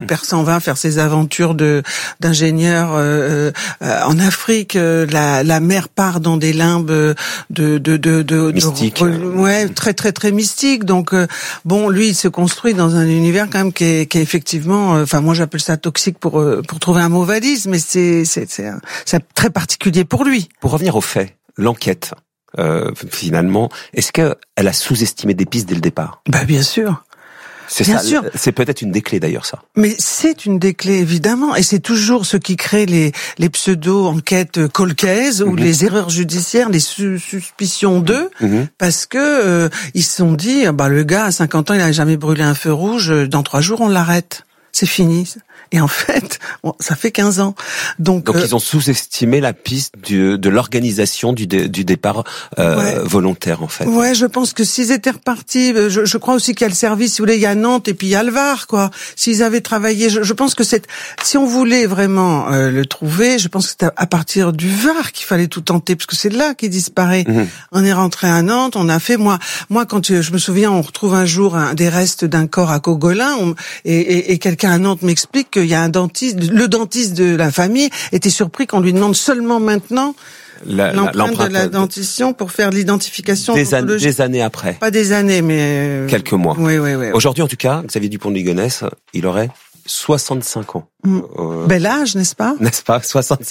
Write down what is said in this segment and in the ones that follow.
père s'en va faire ses aventures d'ingénieur en Afrique. La mère part dans des limbes de mystique. Ouais, très très très mystique. Donc bon, lui, il se construit dans un univers quand même qui est effectivement, enfin moi j'appelle ça toxique pour trouver un mot valise, mais c'est très particulier pour lui. Pour revenir aux faits, l'enquête. Finalement, est-ce qu'elle a sous-estimé des pistes dès le départ? Bien sûr. C'est bien ça, sûr. C'est peut-être une des clés d'ailleurs, ça. Mais c'est une des clés, évidemment, et c'est toujours ce qui crée les pseudo-enquêtes cold case ou les erreurs judiciaires, les suspicions d'eux, parce que ils se sont dit, le gars à 50 ans, il a jamais brûlé un feu rouge, dans 3 jours on l'arrête, c'est fini. Et en fait, ça fait 15 ans. Donc ils ont sous-estimé la piste de l'organisation du départ volontaire, en fait. Ouais, je pense que s'ils étaient repartis, je crois aussi qu'il y a le service, si vous voulez, il y a Nantes et puis il y a le Var, quoi. S'ils avaient travaillé, je pense que si on voulait vraiment le trouver, je pense que c'était à partir du Var qu'il fallait tout tenter, parce que c'est là qu'il disparaît. On est rentré à Nantes, on a fait, moi quand je me souviens, on retrouve un jour des restes d'un corps à Cogolin, et quelqu'un à Nantes m'explique qu'il y a un dentiste, le dentiste de la famille était surpris qu'on lui demande seulement maintenant l'empreinte de la dentition pour faire l'identification des années après. Pas des années, mais quelques mois. Oui. Aujourd'hui, en tout cas, Xavier Dupont de Ligonnès, il aurait 65 ans. Bel âge, n'est-ce pas? N'est-ce pas?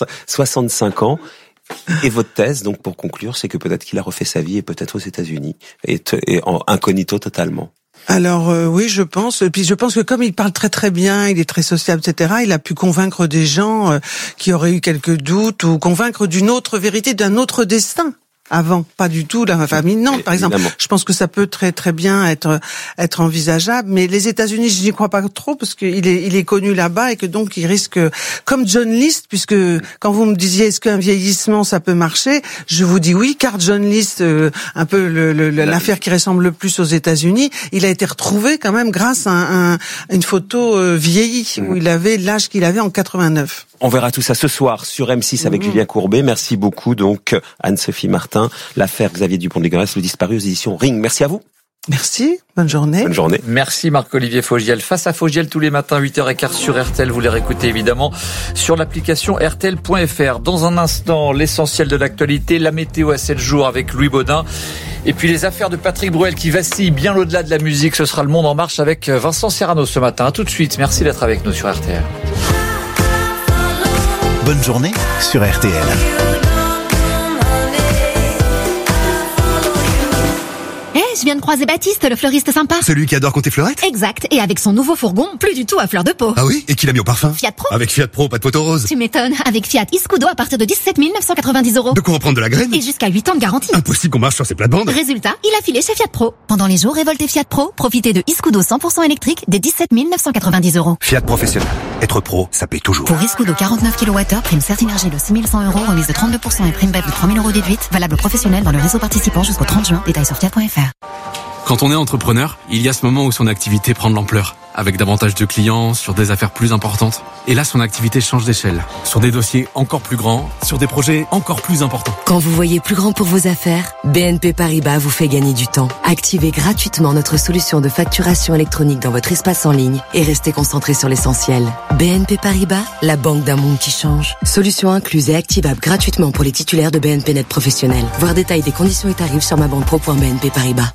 65 ans. Et votre thèse, donc, pour conclure, c'est que peut-être qu'il a refait sa vie et peut-être aux États-Unis et en incognito totalement. Alors oui, je pense. Et puis je pense que comme il parle très très bien, il est très sociable, etc. Il a pu convaincre des gens qui auraient eu quelques doutes ou convaincre d'une autre vérité, d'un autre destin. Avant, pas du tout la famille Nantes, par exemple. Je pense que ça peut très très bien être envisageable, mais les États-Unis, je n'y crois pas trop parce qu'il est connu là-bas et que donc il risque, comme John List, puisque quand vous me disiez est-ce qu'un vieillissement ça peut marcher, je vous dis oui, car John List, un peu l'affaire qui ressemble le plus aux États-Unis, il a été retrouvé quand même grâce à une photo vieillie où il avait l'âge qu'il avait en 89. On verra tout ça ce soir sur M6 avec Julien Courbet. Merci beaucoup donc Anne-Sophie Martin. L'affaire Xavier Dupont de Ligonnès, le disparu aux éditions Ring. Merci à vous. Merci, bonne journée. Bonne journée. Merci Marc-Olivier Fogiel. Face à Fogiel tous les matins 8h15 sur RTL. Vous les réécoutez évidemment sur l'application RTL.fr. Dans un instant, l'essentiel de l'actualité, la météo à 7 jours avec Louis Baudin. Et puis les affaires de Patrick Bruel qui vacillent bien au-delà de la musique. Ce sera le Monde en marche avec Vincent Serrano ce matin. À tout de suite. Merci d'être avec nous sur RTL. Bonne journée sur RTL. Je viens de croiser Baptiste, le fleuriste sympa. Celui qui adore compter fleurettes? Exact, et avec son nouveau fourgon, plus du tout à fleur de peau. Ah oui? Et qui l'a mis au parfum? Fiat Pro. Avec Fiat Pro, pas de poteau rose. Tu m'étonnes, avec Fiat Iscudo à partir de 17 990 €. De quoi en prendre de la graine? Et jusqu'à 8 ans de garantie. Impossible qu'on marche sur ces plates-bandes. Résultat, il a filé chez Fiat Pro. Pendant les jours révoltés Fiat Pro, profitez de Iscudo 100% électrique des 17 990 €. Fiat professionnel. Être pro, ça paye toujours. Pour Iscudo 49 kWh, prime Certinergie de 6 100 €, remise de 32% et prime BEP de 3 000 € déduite. Valable professionnel dans le réseau participant jusqu'au 30 juin. Détails sur fiat.fr. Quand on est entrepreneur, il y a ce moment où son activité prend de l'ampleur, avec davantage de clients, sur des affaires plus importantes. Et là, son activité change d'échelle, sur des dossiers encore plus grands, sur des projets encore plus importants. Quand vous voyez plus grand pour vos affaires, BNP Paribas vous fait gagner du temps. Activez gratuitement notre solution de facturation électronique dans votre espace en ligne et restez concentré sur l'essentiel. BNP Paribas, la banque d'un monde qui change. Solution incluse et activable gratuitement pour les titulaires de BNP Net Professionnel. Voir détail des conditions et tarifs sur mabanquepro.bnp Paribas.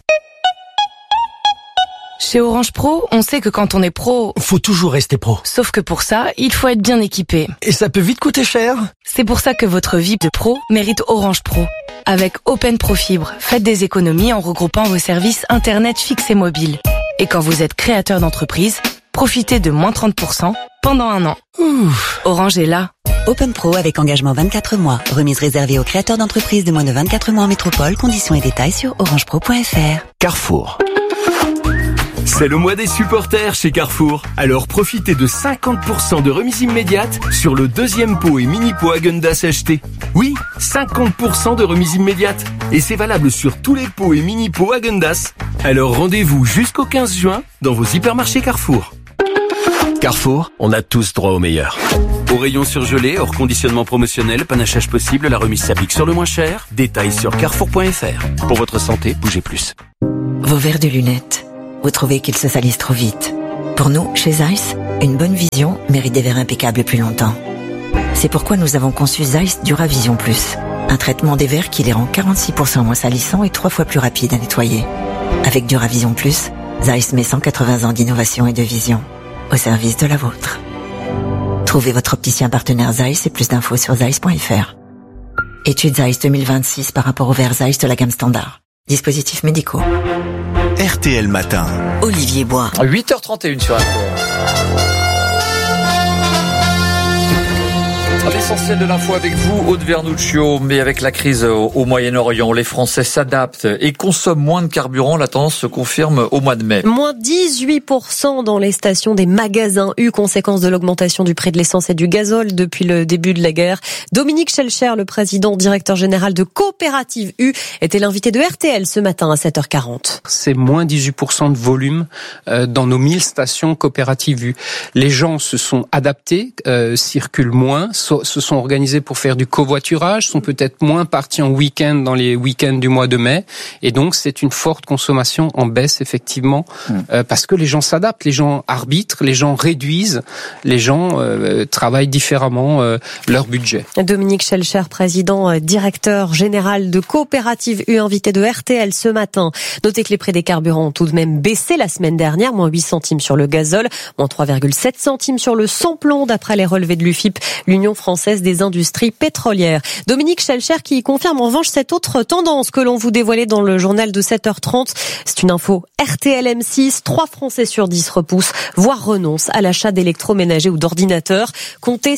Chez Orange Pro, on sait que quand on est pro, faut toujours rester pro. Sauf que pour ça, il faut être bien équipé. Et ça peut vite coûter cher. C'est pour ça que votre vie de pro mérite Orange Pro. Avec Open Pro Fibre, faites des économies en regroupant vos services Internet fixe et mobile. Et quand vous êtes créateur d'entreprise, profitez de moins 30% pendant 1 an. Orange est là. Open Pro avec engagement 24 mois. Remise réservée aux créateurs d'entreprises de moins de 24 mois en métropole. Conditions et détails sur orangepro.fr. Carrefour. C'est le mois des supporters chez Carrefour. Alors profitez de 50% de remise immédiate sur le deuxième pot et mini pot Häagen-Dazs acheté. Oui, 50% de remise immédiate. Et c'est valable sur tous les pots et mini pots Häagen-Dazs. Alors rendez-vous jusqu'au 15 juin dans vos hypermarchés Carrefour. Carrefour, on a tous droit au meilleur. Au rayon surgelé, hors conditionnement promotionnel, panachage possible, la remise s'applique sur le moins cher. Détails sur carrefour.fr. Pour votre santé, bougez plus. Vos verres de lunettes. Vous trouvez qu'ils se salissent trop vite? Pour nous, chez Zeiss, Une bonne vision mérite des verres impeccables plus longtemps. C'est pourquoi nous avons conçu Zeiss Duravision Plus. Un traitement des verres qui les rend 46% moins salissants et 3 fois plus rapides à nettoyer. Avec Duravision Plus, Zeiss met 180 ans d'innovation et de vision au service de la vôtre. Trouvez votre opticien partenaire Zeiss et plus d'infos sur zeiss.fr. Étude Zeiss 2026 par rapport aux verres Zeiss de la gamme standard. Dispositifs médicaux. RTL Matin. Olivier Bois. 8h31 sur RTL. L'essentiel de l'info avec vous, Aude Vernuccio. Mais avec la crise au Moyen-Orient, les Français s'adaptent et consomment moins de carburant. La tendance se confirme au mois de mai. Moins 18% dans les stations des magasins U, conséquence de l'augmentation du prix de l'essence et du gazole depuis le début de la guerre. Dominique Schelcher, le président directeur général de Coopérative U, était l'invité de RTL ce matin à 7h40. C'est moins 18% de volume dans nos 1000 stations Coopérative U. Les gens se sont adaptés, circulent moins, se sont organisés pour faire du covoiturage, sont peut-être moins partis en week-end dans les week-ends du mois de mai, et donc c'est une forte consommation en baisse effectivement, parce que les gens s'adaptent, les gens arbitrent, les gens réduisent, les gens travaillent différemment leur budget. Dominique Schelcher, président directeur général de Coopérative U, invité de RTL ce matin. Notez que les prix des carburants ont tout de même baissé la semaine dernière, moins 8 centimes sur le gazole, moins 3,7 centimes sur le sans-plomb d'après les relevés de l'UFIP, l'Union française des industries pétrolières. Dominique Schelcher qui confirme en revanche cette autre tendance que l'on vous dévoilait dans le journal de 7h30. C'est une info RTL M6. 3 Français sur 10 repoussent, voire renoncent à l'achat d'électroménagers ou d'ordinateurs. Comptez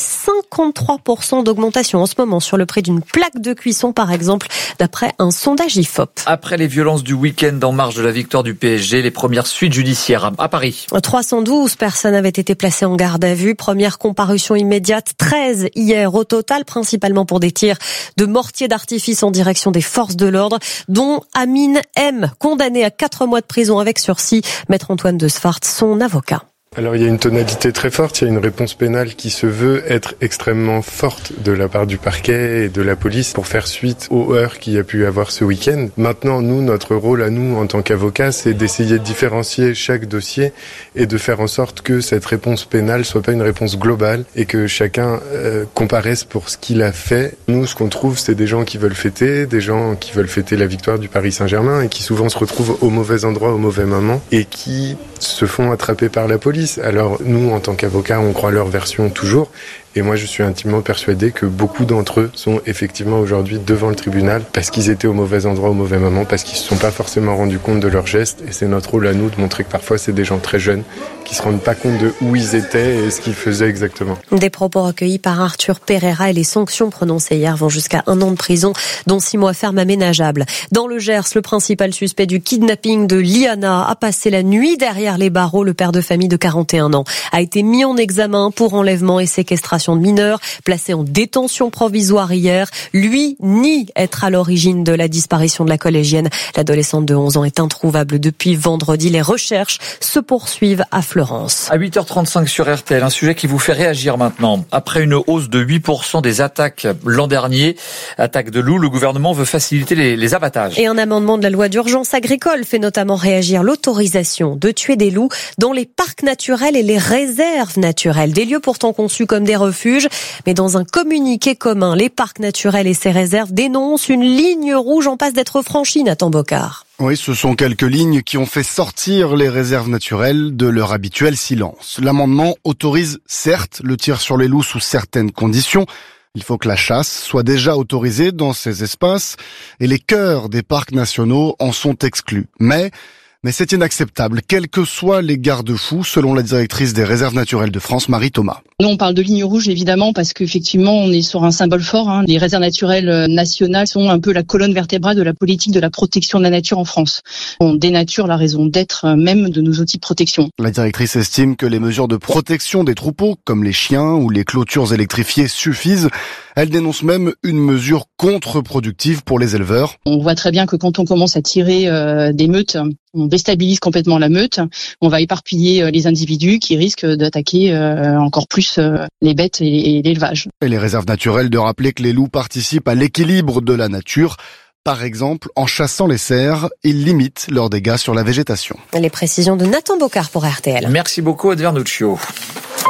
53% d'augmentation en ce moment sur le prix d'une plaque de cuisson par exemple, d'après un sondage IFOP. Après les violences du week-end en marge de la victoire du PSG, les premières suites judiciaires à Paris. 312 personnes avaient été placées en garde à vue. Première comparution immédiate, 13 hier au total, principalement pour des tirs de mortier d'artifice en direction des forces de l'ordre, dont Amine M, condamné à 4 mois de prison avec sursis. Maître Antoine de Sfart, son avocat. Alors il y a une tonalité très forte, il y a une réponse pénale qui se veut être extrêmement forte de la part du parquet et de la police pour faire suite aux heurts qu'il y a pu avoir ce week-end. Maintenant, nous, notre rôle à nous en tant qu'avocats, c'est d'essayer de différencier chaque dossier et de faire en sorte que cette réponse pénale soit pas une réponse globale et que chacun comparaisse pour ce qu'il a fait. Nous, ce qu'on trouve, c'est des gens qui veulent fêter, des gens qui veulent fêter la victoire du Paris Saint-Germain et qui souvent se retrouvent au mauvais endroit, au mauvais moment et qui se font attraper par la police. Alors nous, en tant qu'avocats, on croit leur version toujours. Et moi, je suis intimement persuadé que beaucoup d'entre eux sont effectivement aujourd'hui devant le tribunal parce qu'ils étaient au mauvais endroit, au mauvais moment, parce qu'ils ne se sont pas forcément rendus compte de leurs gestes. Et c'est notre rôle à nous de montrer que parfois, c'est des gens très jeunes qui ne se rendent pas compte de où ils étaient et ce qu'ils faisaient exactement. Des propos recueillis par Arthur Pereira et les sanctions prononcées hier vont jusqu'à 1 an de prison, dont 6 mois ferme aménageable. Dans le Gers, le principal suspect du kidnapping de Liana a passé la nuit derrière les barreaux. Le père de famille de 41 ans a été mis en examen pour enlèvement et séquestration de mineurs, placé en détention provisoire hier. Lui nie être à l'origine de la disparition de la collégienne. L'adolescente de 11 ans est introuvable depuis vendredi. Les recherches se poursuivent à Florence. À 8h35 sur RTL, un sujet qui vous fait réagir maintenant. Après une hausse de 8% des attaques l'an dernier, attaques de loups, le gouvernement veut faciliter les abattages. Et un amendement de la loi d'urgence agricole fait notamment réagir l'autorisation de tuer des loups dans les parcs naturels et les réserves naturelles. Des lieux pourtant conçus comme des refuges. Mais dans un communiqué commun, les parcs naturels et ces réserves dénoncent une ligne rouge en passe d'être franchie, Nathan Bocard. Oui, ce sont quelques lignes qui ont fait sortir les réserves naturelles de leur habituel silence. L'amendement autorise certes le tir sur les loups sous certaines conditions. Il faut que la chasse soit déjà autorisée dans ces espaces et les cœurs des parcs nationaux en sont exclus. Mais c'est inacceptable, quels que soient les garde-fous, selon la directrice des réserves naturelles de France, Marie Thomas. Nous, on parle de ligne rouge, évidemment, parce qu'effectivement, on est sur un symbole fort. Les réserves naturelles nationales sont un peu la colonne vertébrale de la politique de la protection de la nature en France. On dénature la raison d'être même de nos outils de protection. La directrice estime que les mesures de protection des troupeaux, comme les chiens ou les clôtures électrifiées, suffisent. Elle dénonce même une mesure contre-productive pour les éleveurs. On voit très bien que quand on commence à tirer des meutes, on déstabilise complètement la meute. On va éparpiller les individus qui risquent d'attaquer encore plus les bêtes et l'élevage. Et les réserves naturelles de rappeler que les loups participent à l'équilibre de la nature. Par exemple, en chassant les cerfs, ils limitent leurs dégâts sur la végétation. Les précisions de Nathan Bocard pour RTL. Merci beaucoup, Aude Vernuccio.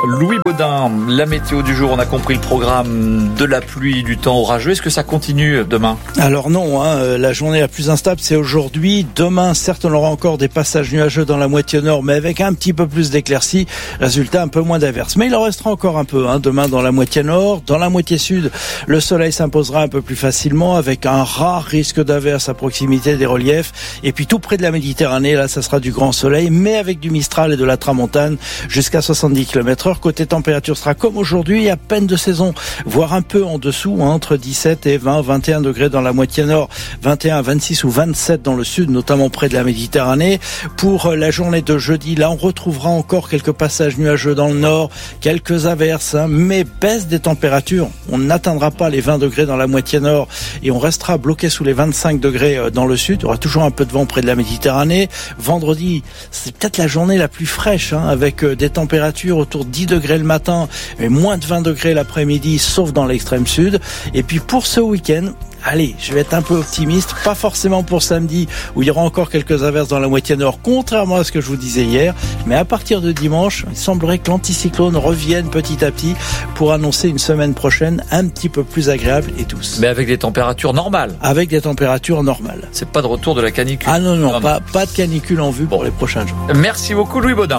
Louis Baudin, la météo du jour, on a compris le programme de la pluie, du temps orageux. Est-ce que ça continue demain ? Alors non, la journée la plus instable c'est aujourd'hui. Demain, certes on aura encore des passages nuageux dans la moitié nord, mais avec un petit peu plus d'éclaircies. Résultat, un peu moins d'averses. Mais il en restera encore un peu demain dans la moitié nord. Dans la moitié sud, le soleil s'imposera un peu plus facilement avec un rare risque d'averses à proximité des reliefs. Et puis tout près de la Méditerranée, là ça sera du grand soleil, mais avec du Mistral et de la tramontane jusqu'à 70 km/h. Côté température sera comme aujourd'hui, à peine de saison, voire un peu en dessous, entre 17 et 20, 21 degrés dans la moitié nord, 21, 26 ou 27 dans le sud, notamment près de la Méditerranée. Pour la journée de jeudi, là on retrouvera encore quelques passages nuageux dans le nord, quelques averses, mais baisse des températures. On n'atteindra pas les 20 degrés dans la moitié nord et on restera bloqué sous les 25 degrés dans le sud. Il y aura toujours un peu de vent près de la Méditerranée. Vendredi, c'est peut-être la journée la plus fraîche, avec des températures autour de 10 degrés le matin, mais moins de 20 degrés l'après-midi, sauf dans l'extrême sud. Et puis pour ce week-end, allez, je vais être un peu optimiste, pas forcément pour samedi où il y aura encore quelques averses dans la moitié nord, contrairement à ce que je vous disais hier, mais à partir de dimanche, il semblerait que l'anticyclone revienne petit à petit pour annoncer une semaine prochaine un petit peu plus agréable et douce. Mais avec des températures normales. Avec des températures normales. C'est pas de retour de la canicule. Ah non, pas de canicule en vue pour les prochains jours. Merci beaucoup Louis Baudin.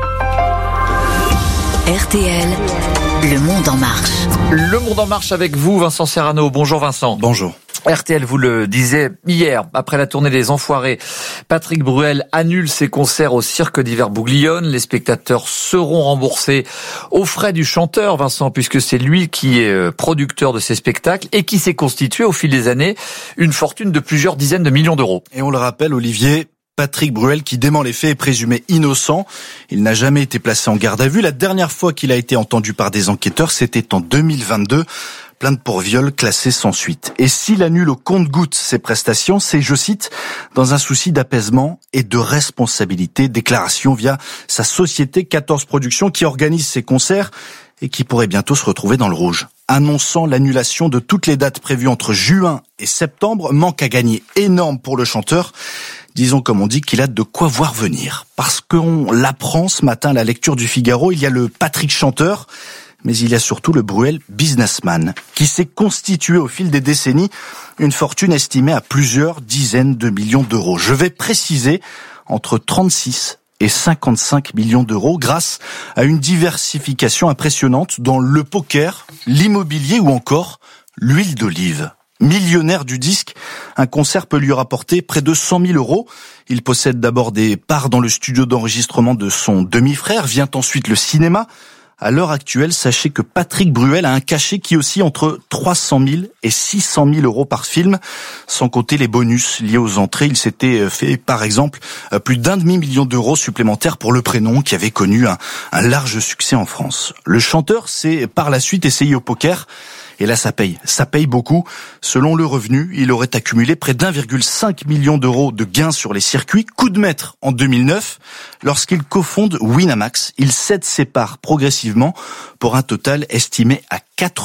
RTL, le monde en marche. Le monde en marche avec vous, Vincent Serrano. Bonjour Vincent. Bonjour. RTL vous le disait hier, après la tournée des Enfoirés, Patrick Bruel annule ses concerts au Cirque d'Hiver Bouglione. Les spectateurs seront remboursés aux frais du chanteur, Vincent, puisque c'est lui qui est producteur de ces spectacles et qui s'est constitué au fil des années une fortune de plusieurs dizaines de millions d'euros. Et on le rappelle, Olivier, Patrick Bruel, qui dément les faits, est présumé innocent. Il n'a jamais été placé en garde à vue. La dernière fois qu'il a été entendu par des enquêteurs, c'était en 2022. Plainte pour viol classée sans suite. Et s'il annule au compte-gouttes ses prestations, c'est, je cite, dans un souci d'apaisement et de responsabilité. Déclaration via sa société 14 Productions qui organise ses concerts et qui pourrait bientôt se retrouver dans le rouge. Annonçant l'annulation de toutes les dates prévues entre juin et septembre, manque à gagner énorme pour le chanteur. Disons comme on dit qu'il a de quoi voir venir. Parce qu'on l'apprend ce matin à la lecture du Figaro, il y a le Patrick chanteur, mais il y a surtout le Bruel businessman, qui s'est constitué au fil des décennies une fortune estimée à plusieurs dizaines de millions d'euros. Je vais préciser, entre 36 et 55 millions d'euros grâce à une diversification impressionnante dans le poker, l'immobilier ou encore l'huile d'olive. Millionnaire du disque, un concert peut lui rapporter près de 100 000 euros. Il possède d'abord des parts dans le studio d'enregistrement de son demi-frère, vient ensuite le cinéma. À l'heure actuelle, sachez que Patrick Bruel a un cachet qui oscille entre 300 000 et 600 000 euros par film, sans compter les bonus liés aux entrées. Il s'était fait, par exemple, plus d'1,5 million d'euros supplémentaires pour Le Prénom, qui avait connu un large succès en France. Le chanteur s'est par la suite essayé au poker. Et là, ça paye beaucoup. Selon le revenu, il aurait accumulé près d'1,5 million d'euros de gains sur les circuits. Coup de maître en 2009, lorsqu'il cofonde Winamax, il cède ses parts progressivement pour un total estimé à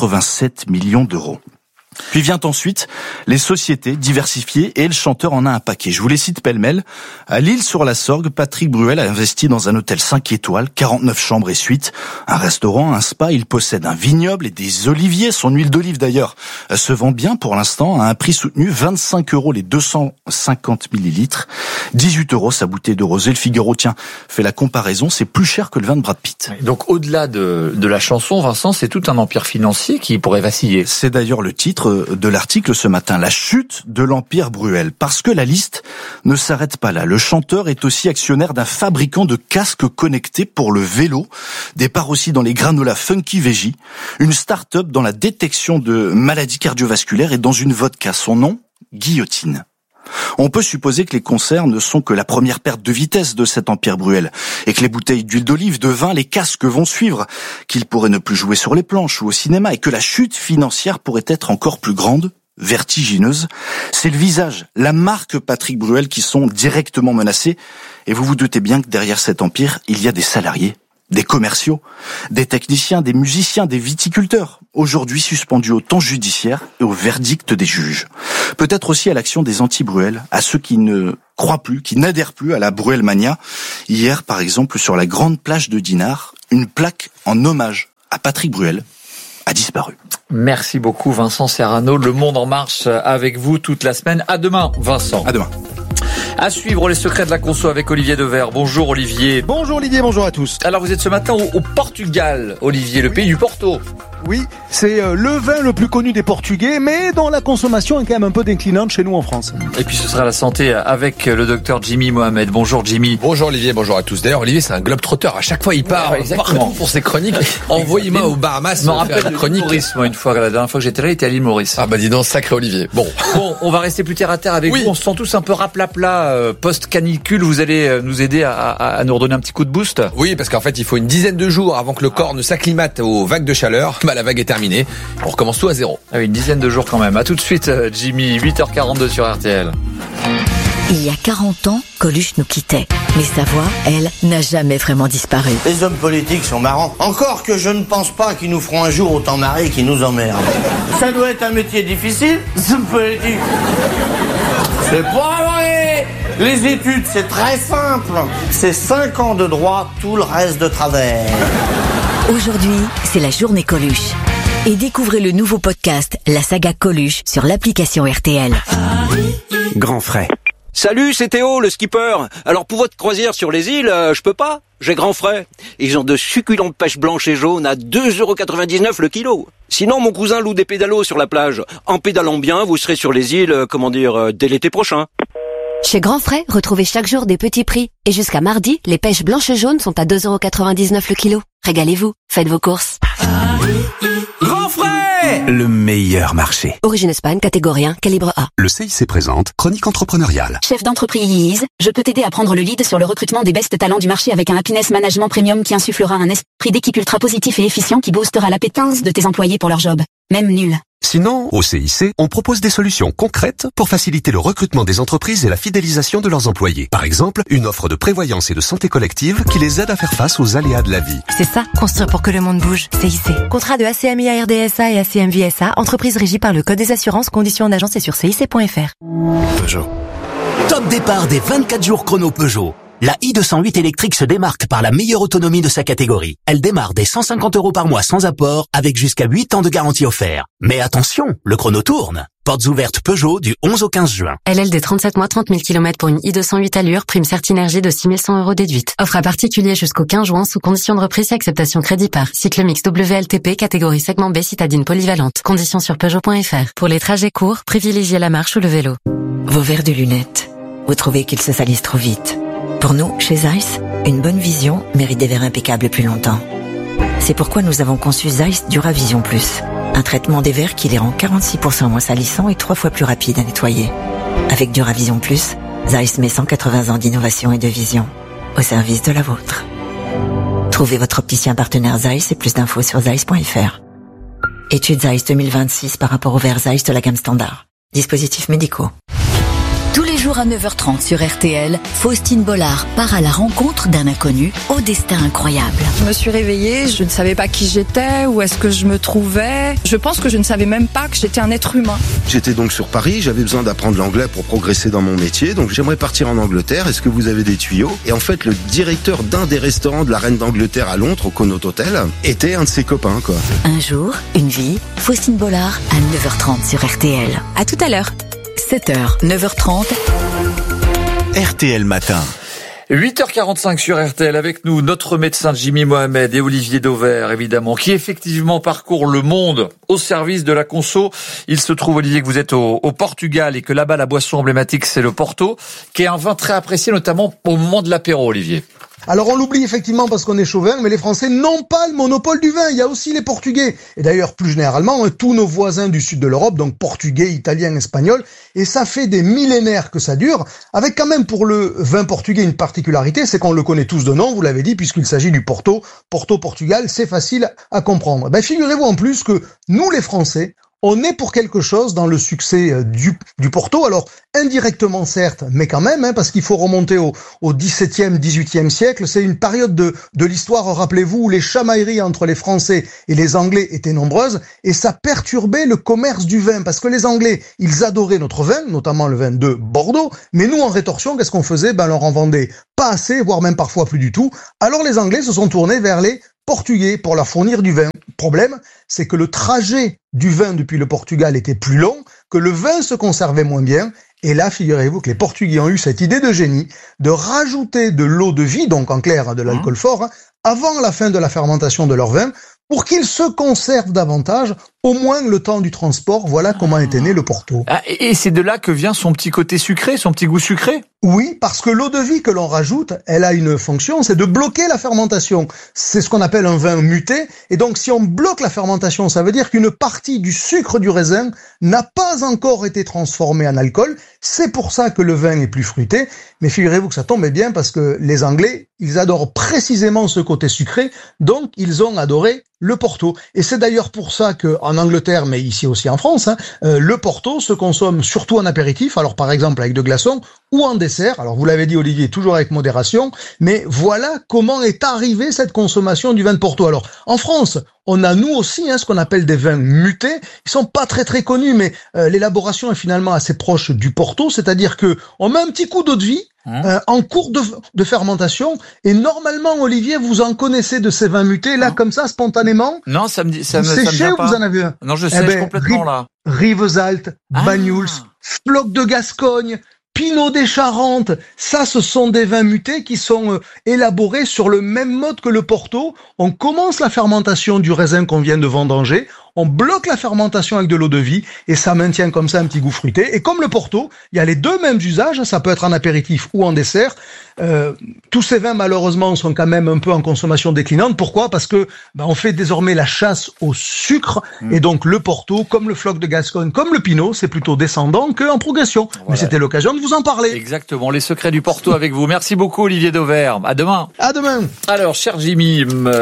87 millions d'euros. Puis vient ensuite les sociétés diversifiées et le chanteur en a un paquet. Je vous les cite pêle-mêle. À l'Île-sur-la-Sorgue, Patrick Bruel a investi dans un hôtel 5 étoiles, 49 chambres et suites, un restaurant, un spa. Il possède un vignoble et des oliviers. Son huile d'olive d'ailleurs se vend bien pour l'instant à un prix soutenu, 25 € les 250 millilitres, 18 € sa bouteille de rosé. Le Figaro, tiens, fait la comparaison, c'est plus cher que le vin de Brad Pitt. Donc au-delà de la chanson, Vincent, c'est tout un empire financier qui pourrait vaciller. C'est d'ailleurs le titre de l'article ce matin, la chute de l'empire Bruel. Parce que la liste ne s'arrête pas là. Le chanteur est aussi actionnaire d'un fabricant de casques connectés pour le vélo, des parts aussi dans les granolas Funky Veggie, une start-up dans la détection de maladies cardiovasculaires et dans une vodka. Son nom, Guillotine. On peut supposer que les concerts ne sont que la première perte de vitesse de cet empire Bruel, et que les bouteilles d'huile d'olive, de vin, les casques vont suivre, qu'il pourrait ne plus jouer sur les planches ou au cinéma, et que la chute financière pourrait être encore plus grande, vertigineuse. C'est le visage, la marque Patrick Bruel qui sont directement menacés, et vous vous doutez bien que derrière cet empire, il y a des salariés des commerciaux, des techniciens, des musiciens, des viticulteurs, aujourd'hui suspendus au temps judiciaire et au verdict des juges. Peut-être aussi à l'action des anti-Bruel, à ceux qui ne croient plus, qui n'adhèrent plus à la Bruelmania. Hier, par exemple, sur la grande plage de Dinard, une plaque en hommage à Patrick Bruel a disparu. Merci beaucoup Vincent Serrano. Le Monde en marche avec vous toute la semaine. À demain Vincent. À demain. À suivre les secrets de la conso avec Olivier Devers. Bonjour Olivier. Bonjour Olivier, bonjour à tous. Alors vous êtes ce matin au Portugal, Olivier, le pays du Porto. Oui, c'est le vin le plus connu des Portugais, mais dont la consommation est quand même un peu déclinante chez nous en France. Et puis ce sera la santé avec le docteur Jimmy Mohamed. Bonjour Jimmy. Bonjour Olivier, bonjour à tous. D'ailleurs Olivier c'est un globe-trotteur, à chaque fois il part partout pour ses chroniques. Envoyez-moi aux Bahamas. Je me rappelle de l'île Maurice, moi une fois, la dernière fois que j'étais là, il était à l'île Maurice. Ah bah dis donc, sacré Olivier. Bon, on va rester plus terre à terre avec vous. On se sent tous un peu raplapla post-canicule. Vous allez nous aider à nous redonner un petit coup de boost. Oui, parce qu'en fait il faut une dizaine de jours avant que le corps ne s'acclimate aux vagues de chaleur. Bah la vague est terminée. On recommence tout à zéro. Ah oui, une dizaine de jours quand même. À tout de suite, Jimmy, 8h42 sur RTL. Il y a 40 ans, Coluche nous quittait. Mais sa voix, elle, n'a jamais vraiment disparu. Les hommes politiques sont marrants. Encore que je ne pense pas qu'ils nous feront un jour autant marrer qu'ils nous emmerdent. Ça doit être un métier difficile, ce politique. C'est pas vrai. Les études, c'est très simple. C'est 5 ans de droit, tout le reste de travers. Aujourd'hui, c'est la journée Coluche. Et découvrez le nouveau podcast, la saga Coluche, sur l'application RTL. Grand frais. Salut, c'est Théo, le skipper. Alors pour votre croisière sur les îles, je peux pas. J'ai grand frais. Ils ont de succulentes pêches blanches et jaunes à 2,99€ le kilo. Sinon, mon cousin loue des pédalos sur la plage. En pédalant bien, vous serez sur les îles, dès l'été prochain. Chez Grand Frais, retrouvez chaque jour des petits prix. Et jusqu'à mardi, les pêches blanches et jaunes sont à 2,99€ le kilo. Régalez-vous, faites vos courses. Grand frais! Le meilleur marché. Origine Espagne, catégorie 1, calibre A. Le CIC présente Chronique entrepreneuriale. Chef d'entreprise, je peux t'aider à prendre le lead sur le recrutement des best talents du marché avec un happiness management premium qui insufflera un esprit d'équipe ultra positif et efficient qui boostera l'appétence de tes employés pour leur job. Même nul. Sinon, au CIC, on propose des solutions concrètes pour faciliter le recrutement des entreprises et la fidélisation de leurs employés. Par exemple, une offre de prévoyance et de santé collective qui les aide à faire face aux aléas de la vie. C'est ça, construire pour que le monde bouge. CIC. Contrat de ACMI à RDSA et ACMVSA, entreprise régie par le Code des assurances, conditions en agence et sur CIC.fr. Peugeot. Top départ des 24 jours chrono Peugeot. La i208 électrique se démarque par la meilleure autonomie de sa catégorie. Elle démarre dès 150€ par mois sans apport, avec jusqu'à 8 ans de garantie offert. Mais attention, le chrono tourne. Portes ouvertes Peugeot du 11 au 15 juin. LLD 37 mois, 30 000 km pour une i208 allure, prime Certinergie de 6 100€ déduite. Offre à particulier jusqu'au 15 juin sous condition de reprise et acceptation crédit par. Cycle mix WLTP, catégorie segment B, citadine polyvalente. Conditions sur Peugeot.fr. Pour les trajets courts, privilégiez la marche ou le vélo. Vos verres de lunettes. Vous trouvez qu'ils se salissent trop vite. Pour nous, chez Zeiss, une bonne vision mérite des verres impeccables plus longtemps. C'est pourquoi nous avons conçu Zeiss Duravision Plus. Un traitement des verres qui les rend 46% moins salissants et 3 fois plus rapides à nettoyer. Avec Duravision Plus, Zeiss met 180 ans d'innovation et de vision au service de la vôtre. Trouvez votre opticien partenaire Zeiss et plus d'infos sur Zeiss.fr. Étude Zeiss 2026 par rapport aux verres Zeiss de la gamme standard. Dispositifs médicaux. Tous les jours à 9h30 sur RTL, Faustine Bollard part à la rencontre d'un inconnu au destin incroyable. Je me suis réveillée, je ne savais pas qui j'étais, où est-ce que je me trouvais. Je pense que je ne savais même pas que j'étais un être humain. J'étais donc sur Paris, j'avais besoin d'apprendre l'anglais pour progresser dans mon métier, donc j'aimerais partir en Angleterre, est-ce que vous avez des tuyaux? Et en fait, le directeur d'un des restaurants de la Reine d'Angleterre à Londres, au Connaught Hotel, était un de ses copains, quoi. Un jour, une vie, Faustine Bollard à 9h30 sur RTL. À tout à l'heure. 7h, 9h30. RTL Matin. 8h45 sur RTL avec nous, notre médecin Jimmy Mohamed et Olivier Devers, évidemment, qui effectivement parcourt le monde au service de la conso. Il se trouve, Olivier, que vous êtes au Portugal et que là-bas, la boisson emblématique, c'est le Porto, qui est un vin très apprécié, notamment au moment de l'apéro, Olivier. Alors on l'oublie effectivement parce qu'on est chauvin, mais les Français n'ont pas le monopole du vin, il y a aussi les Portugais. Et d'ailleurs, plus généralement, tous nos voisins du sud de l'Europe, donc portugais, italiens, espagnols, et ça fait des millénaires que ça dure, avec quand même pour le vin portugais une particularité, c'est qu'on le connaît tous de nom, vous l'avez dit, puisqu'il s'agit du Porto, Porto-Portugal, c'est facile à comprendre. Figurez-vous en plus que nous les Français, on est pour quelque chose dans le succès du Porto. Alors, indirectement certes, mais quand même, parce qu'il faut remonter au XVIIe, XVIIIe siècle. C'est une période de l'histoire, rappelez-vous, où les chamailleries entre les Français et les Anglais étaient nombreuses, et ça perturbait le commerce du vin, parce que les Anglais, ils adoraient notre vin, notamment le vin de Bordeaux, mais nous, en rétorsion, qu'est-ce qu'on faisait? On leur en vendait pas assez, voire même parfois plus du tout. Alors les Anglais se sont tournés vers les Portugais pour leur fournir du vin. Problème, c'est que le trajet du vin depuis le Portugal était plus long, que le vin se conservait moins bien. Et là, figurez-vous que les Portugais ont eu cette idée de génie de rajouter de l'eau de vie, donc en clair de l'alcool fort, avant la fin de la fermentation de leur vin, pour qu'ils se conservent davantage, au moins le temps du transport. Voilà comment était né le Porto. Et c'est de là que vient son petit côté sucré, son petit goût sucré? Oui, parce que l'eau de vie que l'on rajoute, elle a une fonction, c'est de bloquer la fermentation. C'est ce qu'on appelle un vin muté. Et donc, si on bloque la fermentation, ça veut dire qu'une partie du sucre du raisin n'a pas encore été transformée en alcool. C'est pour ça que le vin est plus fruité. Mais figurez-vous que ça tombait bien parce que les Anglais, ils adorent précisément ce côté sucré. Donc, ils ont adoré le Porto. Et c'est d'ailleurs pour ça que en Angleterre, mais ici aussi en France, le Porto se consomme surtout en apéritif, alors par exemple avec de glaçons, ou en dessert. Alors vous l'avez dit Olivier, toujours avec modération, mais voilà comment est arrivée cette consommation du vin de Porto. Alors en France, on a nous aussi ce qu'on appelle des vins mutés. Ils sont pas très très connus, mais l'élaboration est finalement assez proche du Porto, c'est-à-dire que on met un petit coup d'eau de vie en cours de fermentation, et normalement, Olivier, vous en connaissez de ces vins mutés, là, comme ça, spontanément? Non, ça me vient pas. Vous en avez un? Non, je sèche complètement, là. Rivesaltes, Banyuls, Floc de Gascogne, Pinot des Charentes, ça, ce sont des vins mutés qui sont élaborés sur le même mode que le Porto. On commence la fermentation du raisin qu'on vient de vendanger, on bloque la fermentation avec de l'eau de vie, et ça maintient comme ça un petit goût fruité. Et comme le Porto, il y a les deux mêmes usages, ça peut être en apéritif ou en dessert. Tous ces vins, malheureusement, sont quand même un peu en consommation déclinante. Pourquoi? Parce que on fait désormais la chasse au sucre, et donc le Porto, comme le Floc de Gascogne, comme le Pinot, c'est plutôt descendant qu'en progression. Voilà. Mais c'était l'occasion de vous en parler. Exactement, les secrets du Porto avec vous. Merci beaucoup Olivier Dauvert. À demain. À demain. Alors, cher Jimmy,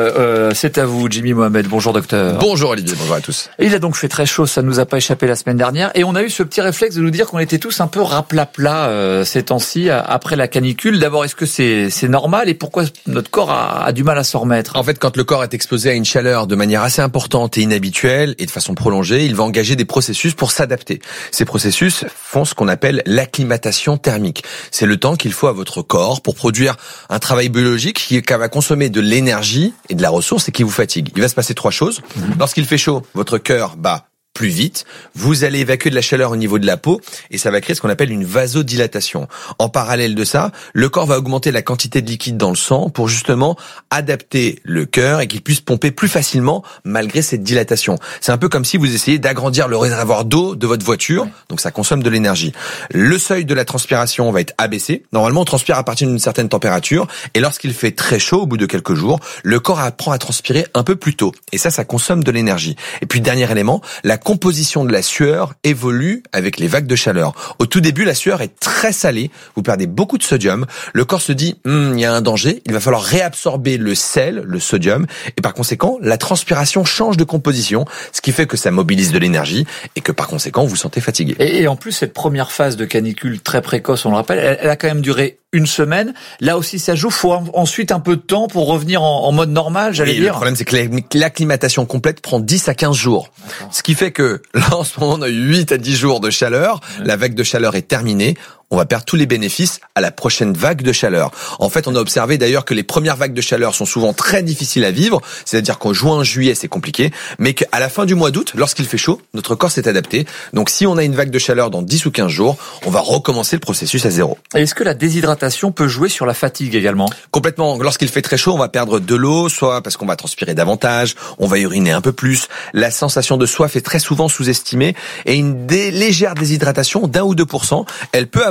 c'est à vous, Jimmy Mohamed. Bonjour docteur. Bonjour Olivier, bonjour à tous. Il a donc fait très chaud, ça ne nous a pas échappé la semaine dernière, et on a eu ce petit réflexe de nous dire qu'on était tous un peu raplapla ces temps-ci après la canicule. D'abord, est-ce que c'est normal, et pourquoi notre corps a du mal à s'en remettre? En fait, quand le corps est exposé à une chaleur de manière assez importante et inhabituelle et de façon prolongée, il va engager des processus pour s'adapter. Ces processus font ce qu'on appelle l'acclimatation thermique. C'est le temps qu'il faut à votre corps pour produire un travail biologique qui va consommer de l'énergie et de la ressource et qui vous fatigue. Il va se passer trois choses. Lorsqu'il fait chaud, votre cœur bat plus vite, vous allez évacuer de la chaleur au niveau de la peau et ça va créer ce qu'on appelle une vasodilatation. En parallèle de ça, le corps va augmenter la quantité de liquide dans le sang pour justement adapter le cœur et qu'il puisse pomper plus facilement malgré cette dilatation. C'est un peu comme si vous essayez d'agrandir le réservoir d'eau de votre voiture, donc ça consomme de l'énergie. Le seuil de la transpiration va être abaissé. Normalement, on transpire à partir d'une certaine température et lorsqu'il fait très chaud, au bout de quelques jours, le corps apprend à transpirer un peu plus tôt et ça consomme de l'énergie. Et puis, dernier élément, la composition de la sueur évolue avec les vagues de chaleur. Au tout début, la sueur est très salée, vous perdez beaucoup de sodium, le corps se dit il y a un danger, il va falloir réabsorber le sel, le sodium, et par conséquent, la transpiration change de composition, ce qui fait que ça mobilise de l'énergie et que par conséquent, vous vous sentez fatigué. Et en plus, cette première phase de canicule très précoce, on le rappelle, elle a quand même duré une semaine. Là aussi, ça joue. Faut ensuite un peu de temps pour revenir en mode normal, j'allais dire. Le problème, c'est que l'acclimatation complète prend 10 à 15 jours. D'accord. Ce qui fait que là, en ce moment, on a eu 8 à 10 jours de chaleur. La vague de chaleur est terminée. On va perdre tous les bénéfices à la prochaine vague de chaleur. En fait, on a observé d'ailleurs que les premières vagues de chaleur sont souvent très difficiles à vivre, c'est-à-dire qu'en juin, juillet, c'est compliqué, mais qu'à la fin du mois d'août, lorsqu'il fait chaud, notre corps s'est adapté. Donc si on a une vague de chaleur dans 10 ou 15 jours, on va recommencer le processus à zéro. Et est-ce que la déshydratation peut jouer sur la fatigue également? Complètement. Lorsqu'il fait très chaud, on va perdre de l'eau, soit parce qu'on va transpirer davantage, on va uriner un peu plus. La sensation de soif est très souvent sous-estimée et une légère déshydratation d'1 ou 2%, elle peut avoir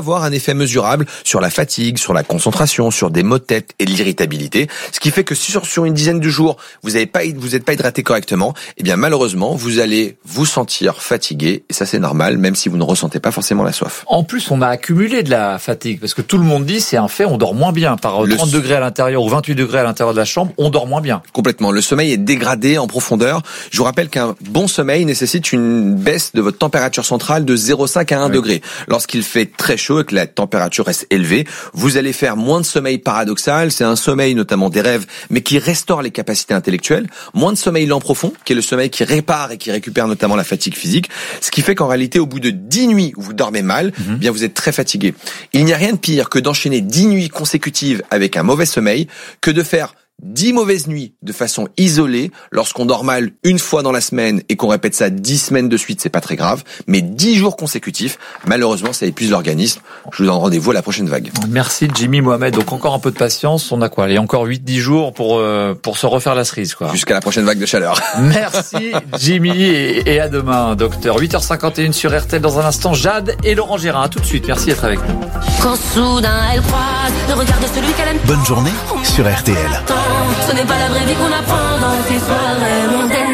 avoir un effet mesurable sur la fatigue, sur la concentration, sur des maux de tête et de l'irritabilité. Ce qui fait que si sur une dizaine de jours, vous n'êtes pas hydraté correctement, eh bien malheureusement, vous allez vous sentir fatigué. Et ça, c'est normal, même si vous ne ressentez pas forcément la soif. En plus, on a accumulé de la fatigue, parce que tout le monde dit, c'est un fait, on dort moins bien. Par 30 degrés à l'intérieur ou 28 degrés à l'intérieur de la chambre, on dort moins bien. Complètement. Le sommeil est dégradé en profondeur. Je vous rappelle qu'un bon sommeil nécessite une baisse de votre température centrale de 0,5 à 1 degré. Lorsqu'il fait très chaud et que la température reste élevée, vous allez faire moins de sommeil paradoxal. C'est un sommeil notamment des rêves, mais qui restaure les capacités intellectuelles. Moins de sommeil lent profond, qui est le sommeil qui répare et qui récupère notamment la fatigue physique. Ce qui fait qu'en réalité, au bout de 10 nuits où vous dormez mal, eh bien vous êtes très fatigué. Il n'y a rien de pire que d'enchaîner 10 nuits consécutives avec un mauvais sommeil que de faire 10 mauvaises nuits de façon isolée. Lorsqu'on dort mal une fois dans la semaine et qu'on répète ça 10 semaines de suite, c'est pas très grave. Mais 10 jours consécutifs, malheureusement, ça épuise l'organisme. Je vous donne rendez-vous à la prochaine vague. Merci Jimmy Mohamed. Donc encore un peu de patience. On a quoi? Allez, encore 8-10 jours pour se refaire la cerise, quoi. Jusqu'à la prochaine vague de chaleur. Merci Jimmy et à demain, docteur. 8h51 sur RTL. Dans un instant, Jade et Laurent Gérard. À tout de suite. Merci d'être avec nous. Quand soudain elle croise le regard de celui qu'elle aime. Bonne journée sur RTL. Ce n'est pas la vraie vie qu'on apprend dans ces soirées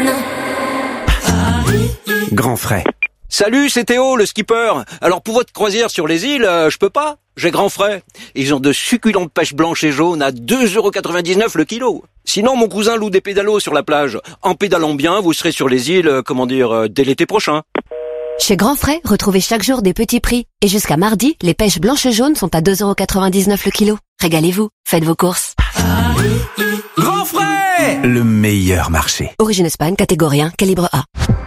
mondaines. Grand frais. Salut, c'est Théo, le skipper. Alors pour votre croisière sur les îles, je peux pas. J'ai grand frais. Ils ont de succulentes pêches blanches et jaunes à 2,99 € le kilo. Sinon, mon cousin loue des pédalos sur la plage. En pédalant bien, vous serez sur les îles, dès l'été prochain. Chez Grand Frais, retrouvez chaque jour des petits prix. Et jusqu'à mardi, les pêches blanches et jaunes sont à 2,99 € le kilo. Régalez-vous, faites vos courses. Grand frais, le meilleur marché. Origine Espagne, catégorie 1, calibre A.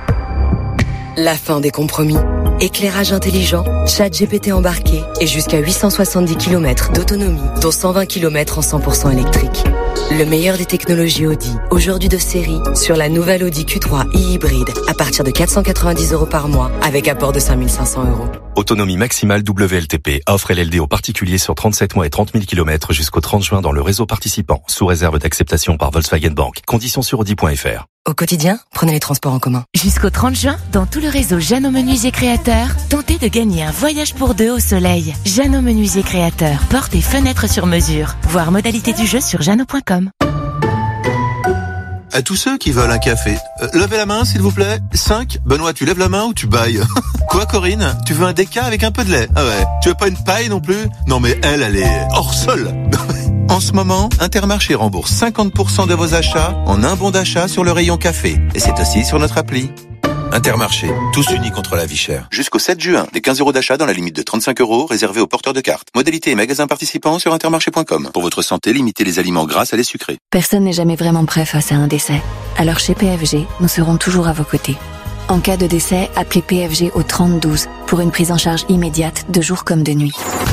La fin des compromis. Éclairage intelligent, ChatGPT embarqué et jusqu'à 870 km d'autonomie, dont 120 km en 100% électrique. Le meilleur des technologies Audi, aujourd'hui de série, sur la nouvelle Audi Q3 e-hybride, à partir de 490 € par mois, avec apport de 5 500 €. Autonomie maximale WLTP. Offre LLD aux particuliers sur 37 mois et 30 000 km jusqu'au 30 juin dans le réseau participant, sous réserve d'acceptation par Volkswagen Bank. Conditions sur Audi.fr. Au quotidien, prenez les transports en commun. Jusqu'au 30 juin, dans tout le réseau Jeannot Menuisier Créateur, tentez de gagner un voyage pour deux au soleil. Jeannot Menuisier Créateur, portes et fenêtres sur mesure. Voir modalité du jeu sur jeannot.com. À tous ceux qui veulent un café, levez la main s'il vous plaît. 5. Benoît, tu lèves la main ou tu bailles? Quoi Corinne? Tu veux un déca avec un peu de lait? Ah ouais. Tu veux pas une paille non plus? Non mais elle est hors sol. En ce moment, Intermarché rembourse 50% de vos achats en un bon d'achat sur le rayon café. Et c'est aussi sur notre appli. Intermarché, tous unis contre la vie chère. Jusqu'au 7 juin, des 15 € d'achat dans la limite de 35 € réservés aux porteurs de cartes. Modalité et magasins participants sur intermarché.com. Pour votre santé, limitez les aliments gras à les sucrés. Personne n'est jamais vraiment prêt face à un décès. Alors chez PFG, nous serons toujours à vos côtés. En cas de décès, appelez PFG au 3012 pour une prise en charge immédiate de jour comme de nuit.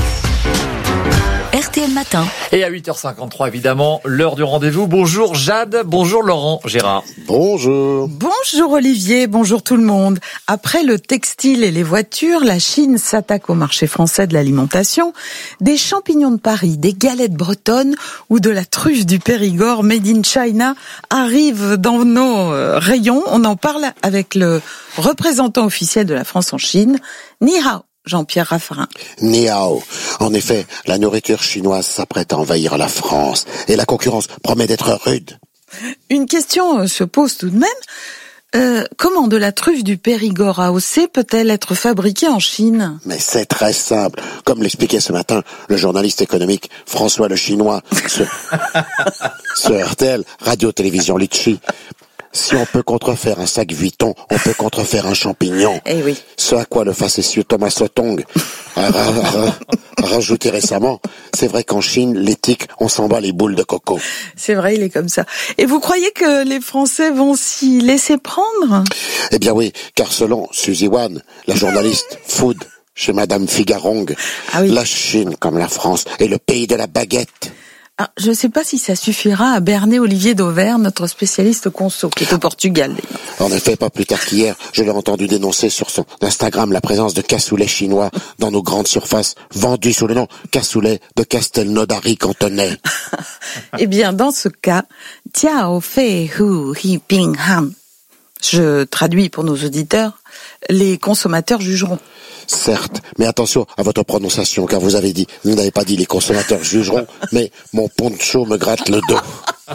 RTL Matin. Et à 8h53, évidemment, l'heure du rendez-vous. Bonjour Jade, bonjour Laurent Gérard. Bonjour. Bonjour Olivier, bonjour tout le monde. Après le textile et les voitures, la Chine s'attaque au marché français de l'alimentation. Des champignons de Paris, des galettes bretonnes ou de la truffe du Périgord made in China arrivent dans nos rayons. On en parle avec le représentant officiel de la France en Chine, Ni Hao. Jean-Pierre Raffarin. Ni hao. En effet, la nourriture chinoise s'apprête à envahir la France et la concurrence promet d'être rude. Une question se pose tout de même. Comment de la truffe du Périgord AOC peut-elle être fabriquée en Chine? Mais c'est très simple. Comme l'expliquait ce matin le journaliste économique François Le Chinois sur RTL, Radio-Télévision Litchi. Si on peut contrefaire un sac Vuitton, on peut contrefaire un champignon. Eh oui. Ce à quoi le facétieux Thomas Sotong a rajouté récemment. C'est vrai qu'en Chine, l'éthique, on s'en bat les boules de coco. C'est vrai, il est comme ça. Et vous croyez que les Français vont s'y laisser prendre? Eh bien oui, car selon Suzy Wan, la journaliste food chez Madame Figarong, la Chine, comme la France, est le pays de la baguette. Ah, je ne sais pas si ça suffira à berner Olivier Dauvert, notre spécialiste conso, qui est au Portugal. En effet, pas plus tard qu'hier, je l'ai entendu dénoncer sur son Instagram la présence de cassoulets chinois dans nos grandes surfaces, vendus sous le nom cassoulet de Castelnaudary cantonais. Eh bien, dans ce cas, Tiao Fei Hu Hi Ping Han. Je traduis pour nos auditeurs. Les consommateurs jugeront. Certes, mais attention à votre prononciation, car vous n'avez pas dit les consommateurs jugeront, mais mon poncho me gratte le dos.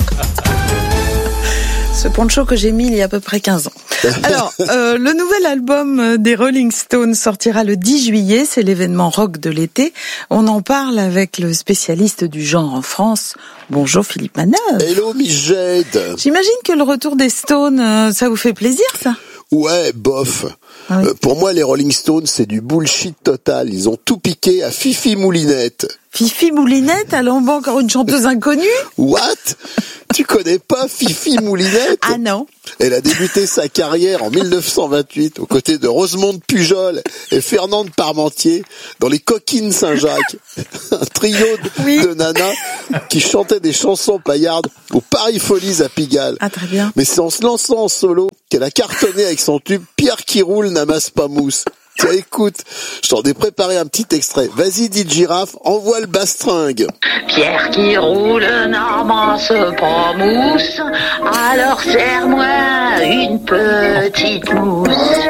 Ce poncho que j'ai mis il y a à peu près 15 ans. Alors, le nouvel album des Rolling Stones sortira le 10 juillet, c'est l'événement rock de l'été. On en parle avec le spécialiste du genre en France. Bonjour Philippe Manœuvre. Hello Miss Jade. J'imagine que le retour des Stones, ça vous fait plaisir ça ? Ouais, bof. Ah oui. Pour moi, les Rolling Stones, c'est du bullshit total. Ils ont tout piqué à Fifi Moulinette. Fifi Moulinette, alors on voit encore une chanteuse inconnue ? What ? Tu connais pas Fifi Moulinette ? Ah non. Elle a débuté sa carrière en 1928 aux côtés de Rosemonde Pujol et Fernande Parmentier dans les Coquines Saint-Jacques. Un trio de nanas qui chantaient des chansons paillardes au Paris Folies à Pigalle. Ah très bien. Mais c'est en se lançant en solo qu'elle a cartonné avec son tube Pierre qui roule n'amasse pas mousse. Tiens, écoute, je t'en ai préparé un petit extrait. Vas-y, dit Girafe, envoie le bastringue. Pierre qui roule n'amasse pas mousse, alors serre-moi une petite mousse.